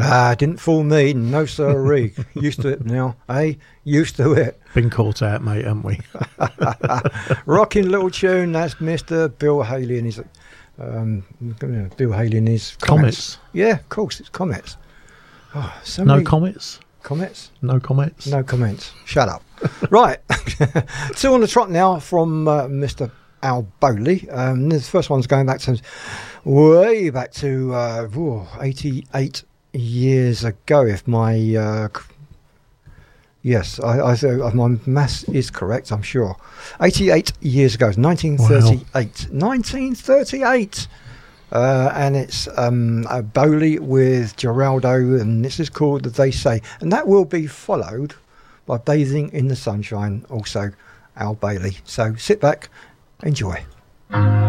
Didn't fool me. No sirree. Used to it now, eh? Used to it. Been caught out, mate, haven't we? Rocking little tune. That's Mr. Bill Haley and his Bill Haley and his Comets. Yeah, of course, it's Comets. Oh, so no many comments. Comments? No comments. No comments. Shut up. Right. Two on the trot now from Mr. Al Bowley. The first one's going back to way back to 88 years ago. If my yes, I my maths is correct. I'm sure. 88 years ago, 1938. Wow. 1938. And it's Bowley with Geraldo, and this is called They Say, and that will be followed by Bathing in the Sunshine, also Al Bailey. So sit back, enjoy.